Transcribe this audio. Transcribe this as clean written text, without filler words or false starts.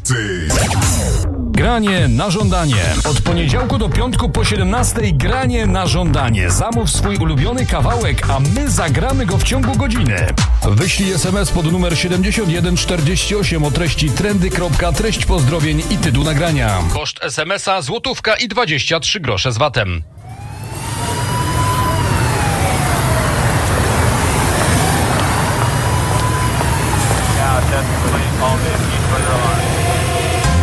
Granie na żądanie. Od poniedziałku do piątku po 17:00 granie na żądanie. Zamów swój ulubiony kawałek, a my zagramy go w ciągu godziny. Wyślij SMS pod numer 7148 o treści trendy. Treść pozdrowień i tytuł nagrania. Koszt SMS-a złotówka i 23 grosze z VAT-em.